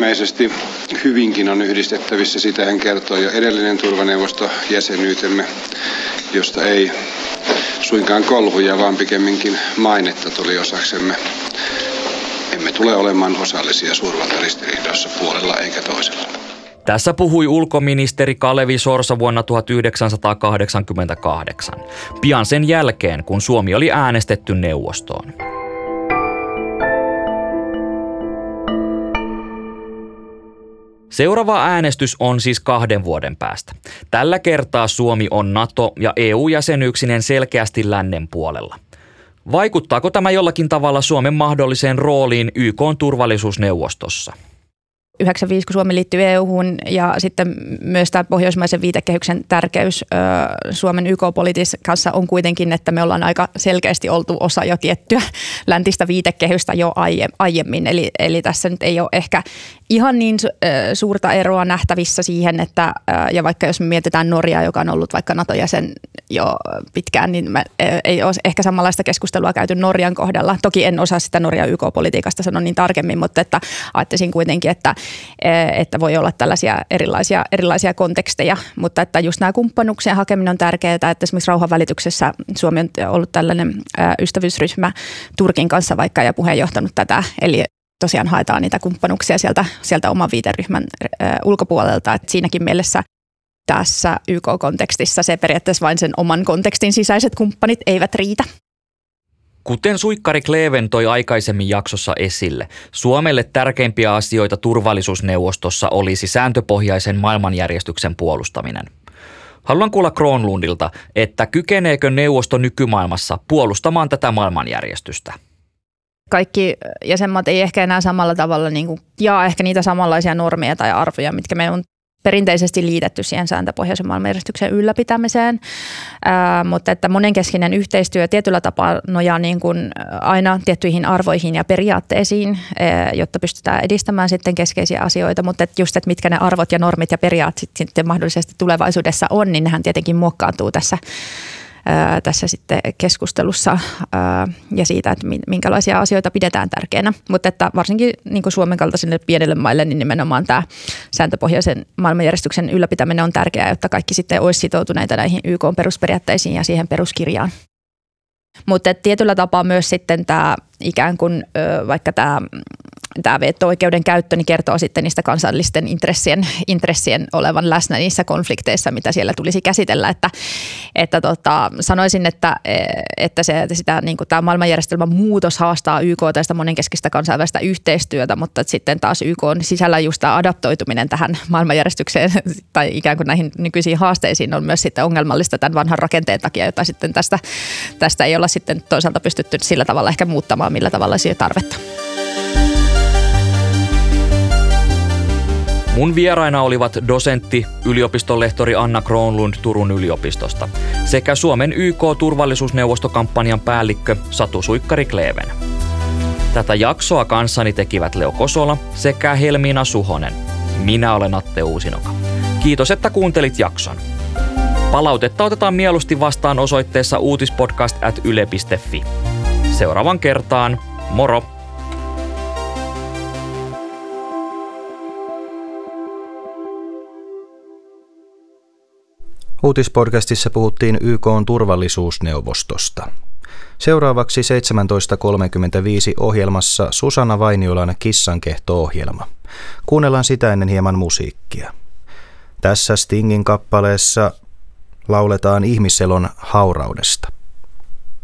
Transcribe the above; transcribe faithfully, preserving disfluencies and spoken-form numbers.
ilmeisesti hyvinkin on yhdistettävissä. Sitähän kertoo jo edellinen turvaneuvostojäsenyytemme, josta ei suinkaan kolhuja, vaan pikemminkin mainetta tuli osaksemme. Emme tule olemaan osallisia suurvaltaristiriidoissa puolella eikä toisella. Tässä puhui ulkoministeri Kalevi Sorsa vuonna tuhatyhdeksänsataakahdeksankymmentäkahdeksan, pian sen jälkeen, kun Suomi oli äänestetty neuvostoon. Seuraava äänestys on siis kahden vuoden päästä. Tällä kertaa Suomi on NATO- ja E U-jäsenyyksineen selkeästi lännen puolella. Vaikuttaako tämä jollakin tavalla Suomen mahdolliseen rooliin Y K:n turvallisuusneuvostossa? yhdeksänkymmentäviisi, kun Suomi liittyy E U:hun ja sitten myös tämä pohjoismaisen viitekehyksen tärkeys Suomen Y K-politiikassa on kuitenkin, että me ollaan aika selkeästi oltu osa jo tiettyä läntistä viitekehystä jo aiemmin. Eli, eli tässä nyt ei ole ehkä ihan niin suurta eroa nähtävissä siihen, että ja vaikka jos me mietitään Norjaa, joka on ollut vaikka NATO-jäsen jo pitkään, niin me ei ole ehkä samanlaista keskustelua käyty Norjan kohdalla. Toki en osaa sitä Norjan Y K-politiikasta sanoa niin tarkemmin, mutta että ajattelisin kuitenkin, että että voi olla tällaisia erilaisia, erilaisia konteksteja, mutta että just nämä kumppanuuksien hakeminen on tärkeää, että esimerkiksi rauhanvälityksessä Suomi on ollut tällainen ystävyysryhmä Turkin kanssa vaikka ja puheenjohtanut tätä, eli tosiaan haetaan niitä kumppanuuksia sieltä, sieltä oman viiteryhmän ulkopuolelta, että siinäkin mielessä tässä Y K-kontekstissa se periaatteessa vain sen oman kontekstin sisäiset kumppanit eivät riitä. Kuten Suikkari Kleven toi aikaisemmin jaksossa esille, Suomelle tärkeimpiä asioita turvallisuusneuvostossa olisi sääntöpohjaisen maailmanjärjestyksen puolustaminen. Haluan kuulla Gronlundilta, että kykeneekö neuvosto nykymaailmassa puolustamaan tätä maailmanjärjestystä? Kaikki jäsenmaat ei ehkä enää samalla tavalla niin kuin, jaa ehkä niitä samanlaisia normeja tai arvoja, mitkä me on perinteisesti liitetty siihen sääntöpohjaisen maailmanjärjestyksen ylläpitämiseen, Ää, mutta että monenkeskinen yhteistyö tietyllä tapaa nojaa niin kuin aina tiettyihin arvoihin ja periaatteisiin, ää, jotta pystytään edistämään sitten keskeisiä asioita, mutta että just, että mitkä ne arvot ja normit ja periaatteet sitten mahdollisesti tulevaisuudessa on, niin nehän tietenkin muokkaantuu tässä Ää, tässä sitten keskustelussa ää, ja siitä, että minkälaisia asioita pidetään tärkeänä. Mutta että varsinkin niin kuin Suomen kaltaisille pienille maille, niin nimenomaan tämä sääntöpohjaisen maailmanjärjestyksen ylläpitäminen on tärkeää, jotta kaikki sitten olisi sitoutuneita näihin Y K:n perusperiaatteisiin ja siihen peruskirjaan. Mutta tietyllä tapaa myös sitten tämä ikään kuin vaikka tämä Tämä veto-oikeuden käyttö niin kertoo sitten niistä kansallisten intressien, intressien olevan läsnä niissä konflikteissa, mitä siellä tulisi käsitellä. Että, että tota, sanoisin, että, että, se, että sitä, niin kuin tämä maailmanjärjestelmän muutos haastaa Y K:ta ja sitä monenkeskistä kansainvälistä yhteistyötä, mutta sitten taas Y K:n sisällä just tämä adaptoituminen tähän maailmanjärjestykseen tai ikään kuin näihin nykyisiin haasteisiin on myös sitten ongelmallista tämän vanhan rakenteen takia, jota sitten tästä, tästä ei olla sitten toisaalta pystytty sillä tavalla ehkä muuttamaan, millä tavalla siihen tarvetta. Mun vieraina olivat dosentti, yliopistonlehtori Anna Gronlund Turun yliopistosta sekä Suomen Y K-turvallisuusneuvostokampanjan päällikkö Satu Suikkari Kleven. Tätä jaksoa kanssani tekivät Leo Kosola sekä Helmiina Suhonen. Minä olen Atte Uusinoka. Kiitos, että kuuntelit jakson. Palautetta otetaan mieluusti vastaan osoitteessa uutispodcast at yle piste fi. Seuraavan kertaan, moro! Uutispodcastissa puhuttiin Y K:n turvallisuusneuvostosta. Seuraavaksi seitsemäntoista kolmekymmentäviisi ohjelmassa Susanna Vainiolan Kissankehto-ohjelma. Kuunnellaan sitä ennen hieman musiikkia. Tässä Stingin kappaleessa lauletaan ihmiselon hauraudesta.